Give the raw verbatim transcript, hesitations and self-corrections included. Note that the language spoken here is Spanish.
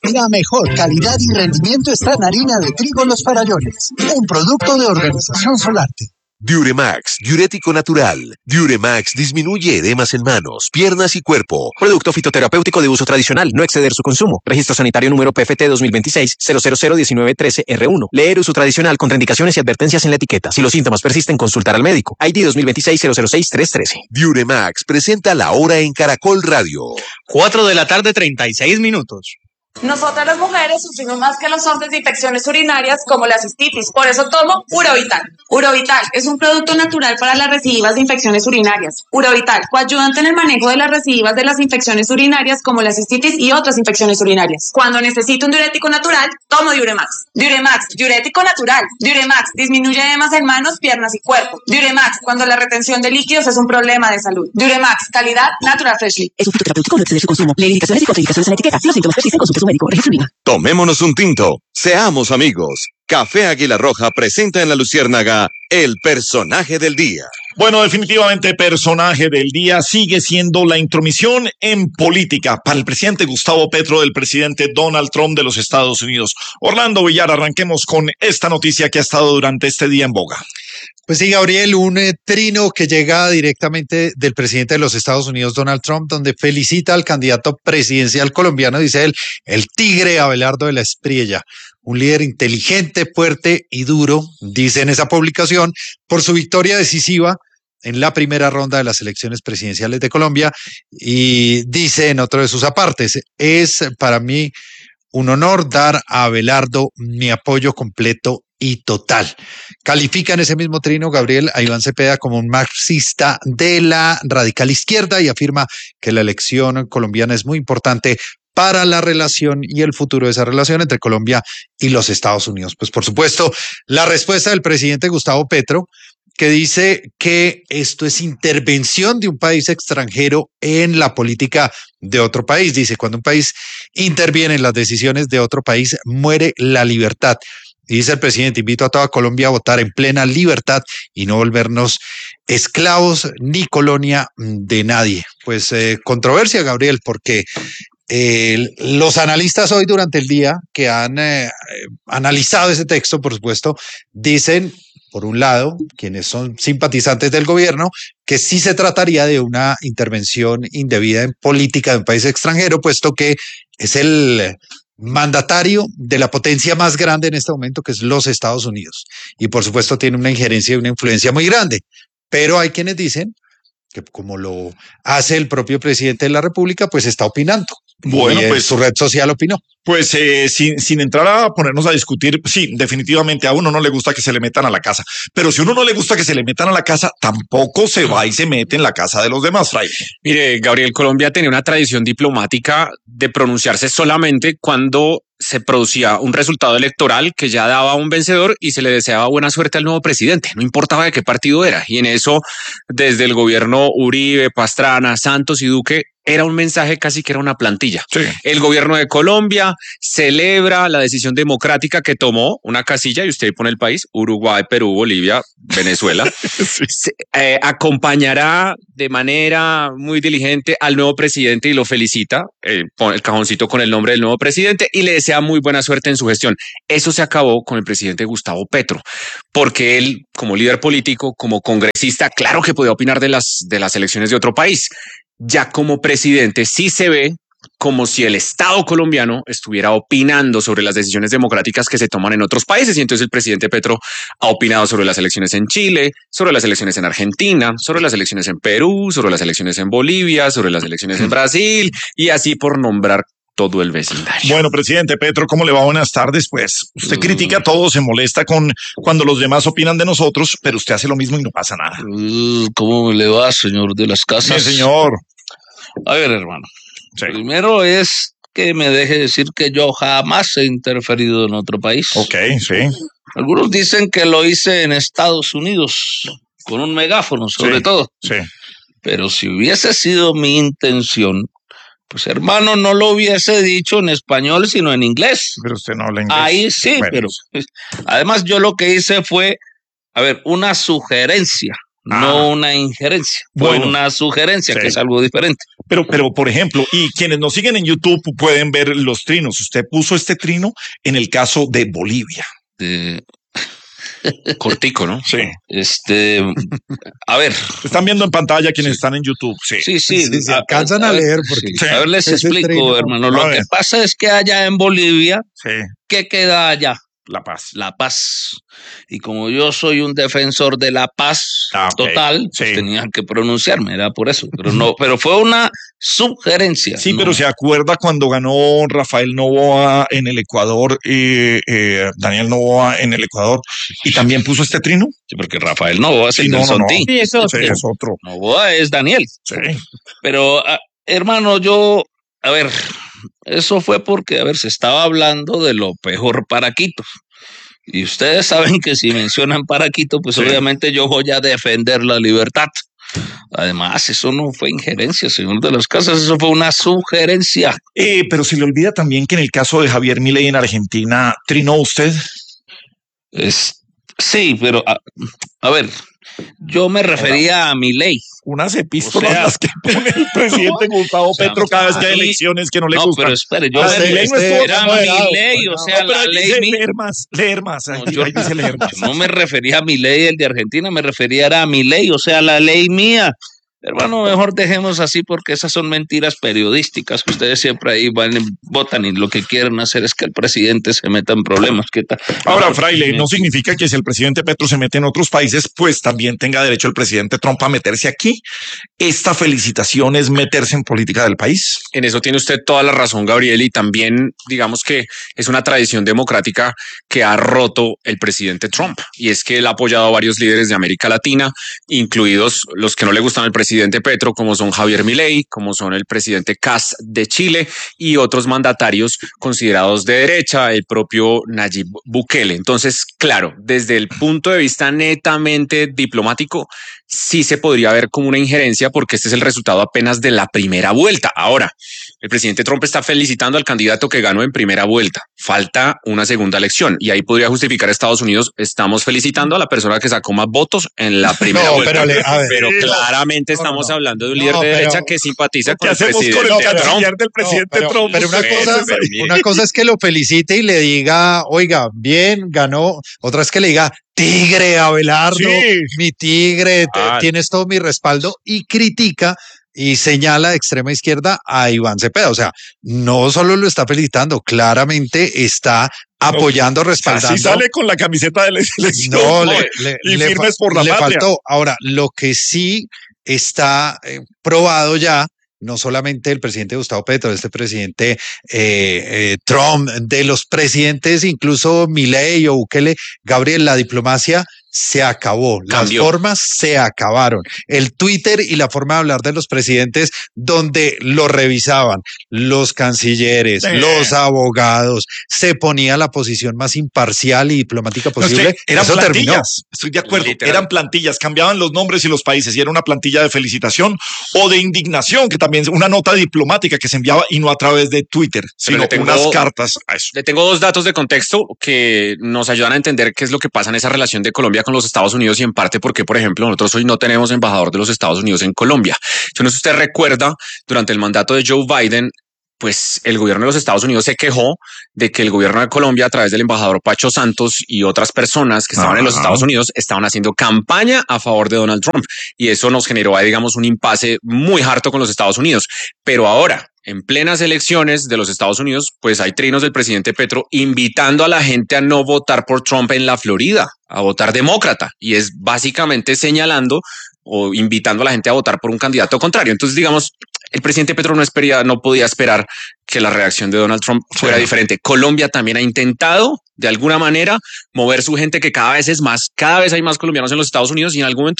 La mejor calidad y rendimiento está en harina de trigo Los Farallones, un producto de Organización Solarte. Diuremax, diurético natural. Diuremax disminuye edemas en manos, piernas y cuerpo. Producto fitoterapéutico de uso tradicional, no exceder su consumo. Registro sanitario número P F T dos mil veintiséis cero cero cero diecinueve trece R uno. Leer uso tradicional, contraindicaciones y advertencias en la etiqueta. Si los síntomas persisten, consultar al médico. I D dos mil veintiséis cero cero seis tres trece. Diuremax presenta La Hora en Caracol Radio. cuatro de la tarde, treinta y seis minutos. Nosotras las mujeres sufrimos más que los hombres de infecciones urinarias como la cistitis, por eso tomo Urovital. Urovital es un producto natural para las recidivas de infecciones urinarias. Urovital, coayudante en el manejo de las recidivas de las infecciones urinarias como la cistitis y otras infecciones urinarias. Cuando necesito un diurético natural, tomo Diuremax. Diuremax, diurético natural. Diuremax disminuye edemas en manos, piernas y cuerpo. Diuremax, cuando la retención de líquidos es un problema de salud. Diuremax, calidad Natural Freshly. Es un fitoterapéutico, no exceder su consumo. Lee indicaciones y contraindicaciones en la etiqueta. Si los síntomas persisten, consulte a su médico. Registro I V A. Tomémonos un tinto. Seamos amigos. Café Águila Roja presenta en La Luciérnaga el personaje del día. Bueno, definitivamente personaje del día sigue siendo la intromisión en política para el presidente Gustavo Petro del presidente Donald Trump de los Estados Unidos. Orlando Villar, arranquemos con esta noticia que ha estado durante este día en boga. Pues sí, Gabriel, un eh, trino que llega directamente del presidente de los Estados Unidos, Donald Trump, donde felicita al candidato presidencial colombiano, dice él, el tigre Abelardo de la Espriella, un líder inteligente, fuerte y duro, dice en esa publicación, por su victoria decisiva en la primera ronda de las elecciones presidenciales de Colombia, y dice en otro de sus apartes, es para mí un honor dar a Abelardo mi apoyo completo y total. Califica en ese mismo trino Gabriel a Iván Cepeda como un marxista de la radical izquierda y afirma que la elección colombiana es muy importante para la relación y el futuro de esa relación entre Colombia y los Estados Unidos. Pues por supuesto, la respuesta del presidente Gustavo Petro, que dice que esto es intervención de un país extranjero en la política de otro país. Dice, cuando un país interviene en las decisiones de otro país, muere la libertad. Y dice el presidente, invito a toda Colombia a votar en plena libertad y no volvernos esclavos ni colonia de nadie. Pues eh, controversia, Gabriel, porque eh, los analistas hoy durante el día que han eh, analizado ese texto, por supuesto, dicen, por un lado, quienes son simpatizantes del gobierno, que sí se trataría de una intervención indebida en política de un país extranjero, puesto que es el mandatario de la potencia más grande en este momento, que es los Estados Unidos. Y por supuesto tiene una injerencia y una influencia muy grande. Pero hay quienes dicen que como lo hace el propio presidente de la República, pues está opinando. Bueno, y pues su red social opinó. Pues eh, sin, sin entrar a ponernos a discutir, sí, definitivamente a uno no le gusta que se le metan a la casa, pero si a uno no le gusta que se le metan a la casa, tampoco se va y se mete en la casa de los demás, Fray. Mire, Gabriel, Colombia tenía una tradición diplomática de pronunciarse solamente cuando se producía un resultado electoral que ya daba un vencedor y se le deseaba buena suerte al nuevo presidente, no importaba de qué partido era. Y en eso, desde el gobierno Uribe, Pastrana, Santos y Duque, era un mensaje casi que era una plantilla. Sí. El gobierno de Colombia celebra la decisión democrática que tomó una casilla, y usted pone el país, Uruguay, Perú, Bolivia, Venezuela. Sí. Se, eh, acompañará de manera muy diligente al nuevo presidente y lo felicita, eh, pone el cajoncito con el nombre del nuevo presidente y le desea muy buena suerte en su gestión. Eso se acabó con el presidente Gustavo Petro, porque él, como líder político, como congresista, claro que podía opinar de las, de las elecciones de otro país. Ya como presidente sí se ve como si el Estado colombiano estuviera opinando sobre las decisiones democráticas que se toman en otros países. Y entonces el presidente Petro ha opinado sobre las elecciones en Chile, sobre las elecciones en Argentina, sobre las elecciones en Perú, sobre las elecciones en Bolivia, sobre las elecciones en Brasil y así por nombrar todo el vecindario. Bueno, presidente Petro, ¿cómo le va? Buenas tardes. Pues usted mm. critica a todos, se molesta con cuando los demás opinan de nosotros, pero usted hace lo mismo y no pasa nada. ¿Cómo le va, señor de las casas? Sí, señor. A ver, hermano. Sí. Primero es que me deje decir que yo jamás he interferido en otro país. Ok, sí. Algunos dicen que lo hice en Estados Unidos, con un megáfono, sobre sí, todo. Sí. Pero si hubiese sido mi intención, pues hermano, no lo hubiese dicho en español, sino en inglés. Pero usted no habla inglés. Ahí sí, bueno. pero pues, además yo lo que hice fue, a ver, una sugerencia no Ah. una injerencia, fue Bueno. una sugerencia, Sí. que es algo diferente. Pero, pero, por ejemplo, y quienes nos siguen en YouTube pueden ver los trinos. Usted puso este trino en el caso de Bolivia. Eh, Cortico, ¿no? Sí. este, a ver, Están viendo en pantalla quienes están en YouTube. Sí. sí, sí, Sí, se a- alcanzan a ver, leer, porque- sí. A ver, les Ese explico, trino. hermano. Lo A que ver. pasa es que allá en Bolivia, Sí. ¿qué queda allá? La Paz. La paz. Y como yo soy un defensor de la paz Ah, ok. total, pues Sí. tenía que pronunciarme, era por eso. Pero no, pero fue una sugerencia. Sí, no- pero se acuerda cuando ganó Rafael Novoa en el Ecuador, eh, eh, Daniel Novoa en el Ecuador, y también puso este trino. Sí, porque Rafael Novoa es Sí, el no, del no, no. Sontín. Sí, eso. Sí, es otro. Novoa es Daniel. Sí. Pero, ah, hermano, yo, a ver, eso fue porque, a ver, se estaba hablando de lo peor para Quito. Y ustedes saben que si mencionan para Quito, pues Sí. obviamente yo voy a defender la libertad. Además, eso no fue injerencia, señor de las Casas, eso fue una sugerencia. Eh, pero se le olvida también que en el caso de Javier Milei en Argentina, ¿trinó usted? Es, sí, pero, a, a ver, yo me refería a mi ley. Unas epístolas O sea- las que pone el presidente Gustavo O sea, Petro cada vez que hay ahí- elecciones que no le No, gustan. pero espere, yo Ah, me sí, refería Milei no estuvo era tan mi moderado. ley, o No, sea, pero la ahí ley dice mi- leer más, leer más. Ahí, No, yo- ahí dice leer más. Yo no me refería a mi ley, el de Argentina, me refería era a mi ley, o sea, la ley mía. Hermano, mejor dejemos así porque esas son mentiras periodísticas que ustedes siempre ahí van y votan y lo que quieren hacer es que el presidente se meta en problemas. ¿Qué tal? Ahora, Fraile, no significa que si el presidente Petro se mete en otros países, pues también tenga derecho el presidente Trump a meterse aquí. Esta felicitación es meterse en política del país. En eso tiene usted toda la razón, Gabriel, y también digamos que es una tradición democrática que ha roto el presidente Trump, y es que él ha apoyado a varios líderes de América Latina, incluidos los que no le gustan al presidente Petro, como son Javier Milei, como son el presidente Kast de Chile y otros mandatarios considerados de derecha, el propio Nayib Bukele. Entonces, claro, desde el punto de vista netamente diplomático, sí se podría ver como una injerencia porque este es el resultado apenas de la primera vuelta. Ahora, el presidente Trump está felicitando al candidato que ganó en primera vuelta. Falta una segunda elección y ahí podría justificar a Estados Unidos. Estamos felicitando a la persona que sacó más votos en la primera No, vuelta. pero le- a ver. Pero Sí, no. claramente No, estamos no. hablando de un No, líder de pero- derecha que simpatiza ¿Qué con el hacemos con presidente el Trump. canciller del presidente No, pero, Trump? pero una, Usted, cosa, se- una cosa es que lo felicite y le diga, oiga, bien, ganó. Otra es que le diga, tigre, Abelardo, Sí. mi tigre, te- Ah. tienes todo mi respaldo, y critica y señala de extrema izquierda a Iván Cepeda. O sea, no solo lo está felicitando, claramente está apoyando, respaldando. Así sale con la camiseta de la selección. No, ¿no? le, le- y le firmes fa- por la le patria. faltó. Ahora, lo que sí está eh, probado ya, no solamente el presidente Gustavo Petro, este presidente eh, eh, Trump, de los presidentes, incluso Milei o Bukele, Gabriel, la diplomacia se acabó, Cambió. las formas se acabaron. El Twitter y la forma de hablar de los presidentes, donde lo revisaban los cancilleres, Sí. los abogados, se ponía la posición más imparcial y diplomática No, es que posible. eran Eso terminó. plantillas, estoy de acuerdo, Literal. eran plantillas, cambiaban los nombres y los países y era una plantilla de felicitación o de indignación, que también es una nota diplomática que se enviaba y no a través de Twitter, sino le tengo- unas cartas a eso. Le tengo dos datos de contexto que nos ayudan a entender qué es lo que pasa en esa relación de Colombia con los Estados Unidos y en parte porque, por ejemplo, nosotros hoy no tenemos embajador de los Estados Unidos en Colombia. Yo no sé si usted recuerda, durante el mandato de Joe Biden, pues el gobierno de los Estados Unidos se quejó de que el gobierno de Colombia, a través del embajador Pacho Santos y otras personas que estaban en los Ajá. Estados Unidos, estaban haciendo campaña a favor de Donald Trump. Y eso nos generó, digamos, un impasse muy harto con los Estados Unidos. Pero ahora, en plenas elecciones de los Estados Unidos, pues hay trinos del presidente Petro invitando a la gente a no votar por Trump en la Florida, a votar demócrata. Y es básicamente señalando o invitando a la gente a votar por un candidato contrario. Entonces, digamos, el presidente Petro no, espería, no podía esperar que la reacción de Donald Trump fuera Sí. diferente. Colombia también ha intentado, de alguna manera, mover su gente, que cada vez es más, cada vez hay más colombianos en los Estados Unidos y en algún momento